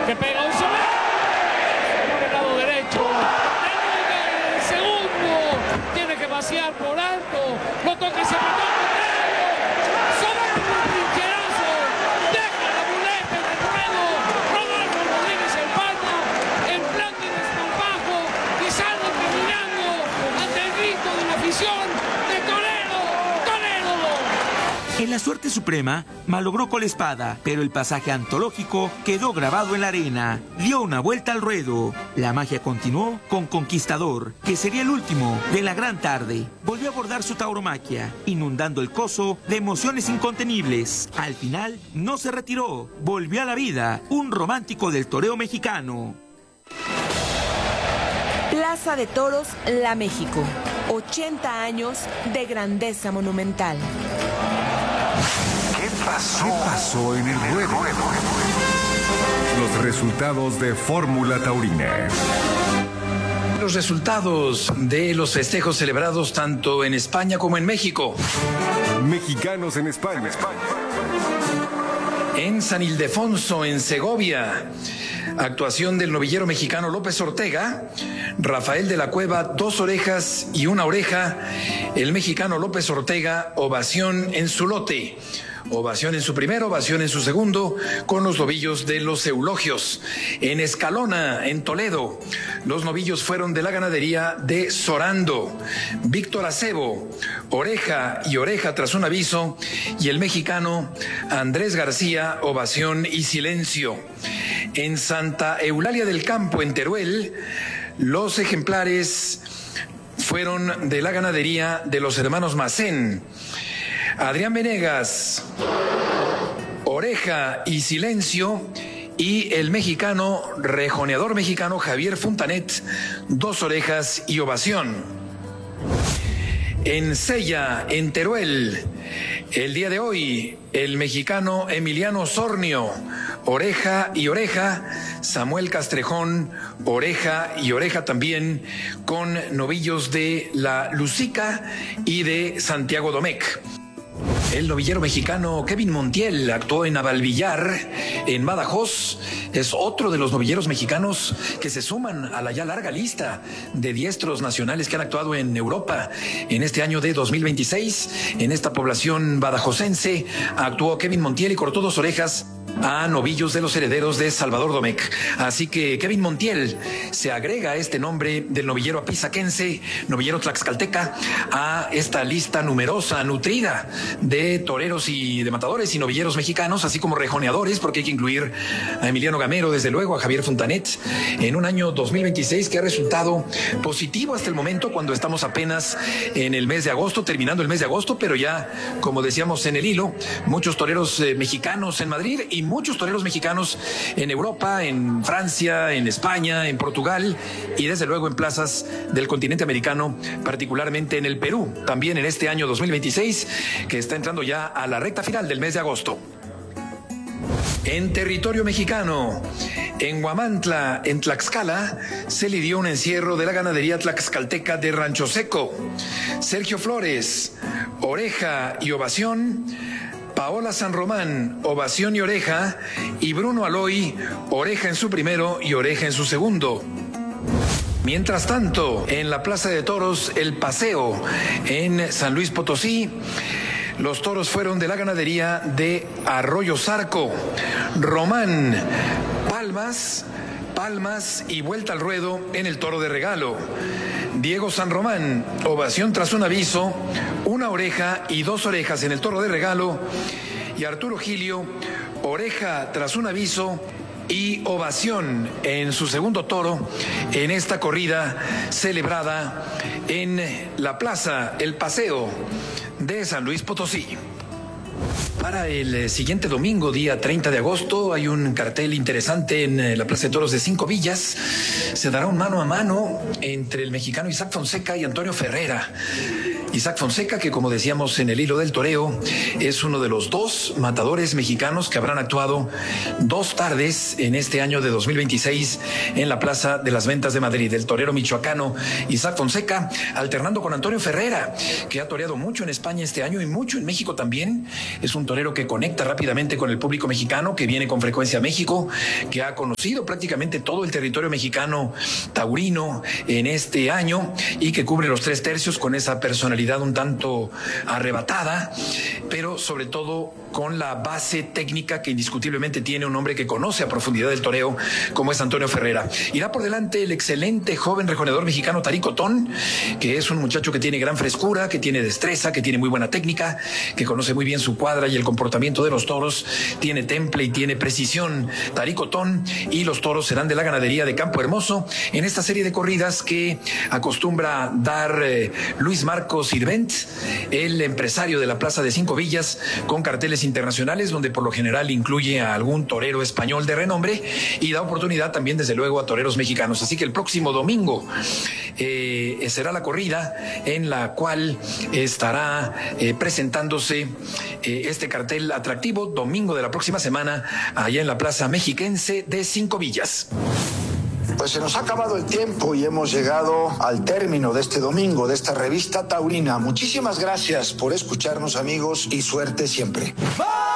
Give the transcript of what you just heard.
que pega un solar por el lado derecho. El segundo tiene que vaciar por alto, lo toca y se metió. En la suerte suprema, malogró con la espada, pero el pasaje antológico quedó grabado en la arena. Dio una vuelta al ruedo. La magia continuó con Conquistador, que sería el último de la gran tarde. Volvió a abordar su tauromaquia, inundando el coso de emociones incontenibles. Al final, no se retiró, volvió a la vida, un romántico del toreo mexicano. Plaza de Toros, La México. 80 años de grandeza monumental. ¿Qué pasó en el ruedo? Los resultados de Fórmula Taurina. Los resultados de los festejos celebrados tanto en España como en México. Mexicanos en España. En San Ildefonso, en Segovia, actuación del novillero mexicano López Ortega. Rafael de la Cueva, 2 orejas y 1 oreja. El mexicano López Ortega, ovación en su lote. Ovación en su primero, ovación en su segundo, con los novillos de los eulogios. En Escalona, en Toledo, los novillos fueron de la ganadería de Sorando. Víctor Acebo, oreja y oreja tras un aviso. Y el mexicano Andrés García, ovación y silencio. En Santa Eulalia del Campo, en Teruel, los ejemplares fueron de la ganadería de los hermanos Macén. Adrián Venegas, oreja y silencio, y el mexicano, rejoneador mexicano Javier Fontanet, 2 orejas y ovación. En Sella, en Teruel, el día de hoy, el mexicano Emiliano Sornio, oreja y oreja. Samuel Castrejón, oreja y oreja también, con novillos de la Lusica y de Santiago Domecq. El novillero mexicano Kevin Montiel actuó en Navalvillar, en Badajoz. Es otro de los novilleros mexicanos que se suman a la ya larga lista de diestros nacionales que han actuado en Europa. En este año de 2026, en esta población badajozense, actuó Kevin Montiel y cortó 2 orejas a novillos de los herederos de Salvador Domecq. Así que Kevin Montiel se agrega a este nombre del novillero apizaquense, novillero tlaxcalteca, a esta lista numerosa, nutrida de toreros y de matadores y novilleros mexicanos, así como rejoneadores, porque hay que incluir a Emiliano Gamero, desde luego, a Javier Fontanet, en un año 2026 que ha resultado positivo hasta el momento, cuando estamos apenas en el mes de agosto, terminando el mes de agosto, pero ya, como decíamos en el hilo, muchos toreros mexicanos en Madrid y muchos toreros mexicanos en Europa, en Francia, en España, en Portugal y desde luego en plazas del continente americano, particularmente en el Perú, también en este año 2026, que está entrando ya a la recta final del mes de agosto. En territorio mexicano, en Huamantla, en Tlaxcala, se lidió un encierro de la ganadería tlaxcalteca de Rancho Seco. Sergio Flores, oreja y ovación. Paola San Román, ovación y oreja, y Bruno Aloy, oreja en su primero y oreja en su segundo. Mientras tanto, en la Plaza de Toros, El Paseo, en San Luis Potosí, los toros fueron de la ganadería de Arroyo Zarco. Román, palmas y vuelta al ruedo en el toro de regalo. Diego San Román, ovación tras un aviso, 1 oreja y 2 orejas en el toro de regalo. Y Arturo Gilio, oreja tras un aviso y ovación en su segundo toro en esta corrida celebrada en la Plaza El Paseo de San Luis Potosí. Para el siguiente domingo, día 30 de agosto, hay un cartel interesante en la Plaza de Toros de 5 Villas. Se dará un mano a mano entre el mexicano Isaac Fonseca y Antonio Ferrera. Isaac Fonseca, que como decíamos en el hilo del toreo, es uno de los 2 matadores mexicanos que habrán actuado 2 tardes en este año de 2026 en la Plaza de las Ventas de Madrid. El torero michoacano Isaac Fonseca, alternando con Antonio Ferrera, que ha toreado mucho en España este año y mucho en México también. Es un torero que conecta rápidamente con el público mexicano, que viene con frecuencia a México, que ha conocido prácticamente todo el territorio mexicano taurino en este año y que cubre los 3 tercios con esa personalidad un tanto arrebatada, pero sobre todo con la base técnica que indiscutiblemente tiene un hombre que conoce a profundidad el toreo, como es Antonio Ferrera. Irá por delante el excelente joven rejoneador mexicano Tarico Ton, que es un muchacho que tiene gran frescura, que tiene destreza, que tiene muy buena técnica, que conoce muy bien su cuadra y el comportamiento de los toros, tiene temple y tiene precisión. Tarico Ton, y los toros serán de la ganadería de Campo Hermoso en esta serie de corridas que acostumbra dar Luis Marcos Sirvent, el empresario de la Plaza de 5 Villas, con carteles internacionales, donde por lo general incluye a algún torero español de renombre y da oportunidad también, desde luego, a toreros mexicanos. Así que el próximo domingo será la corrida en la cual estará presentándose este cartel atractivo, domingo de la próxima semana, allá en la Plaza Mexiquense de 5 Villas. Pues se nos ha acabado el tiempo y hemos llegado al término de este domingo, de esta revista taurina. Muchísimas gracias por escucharnos, amigos, y suerte siempre.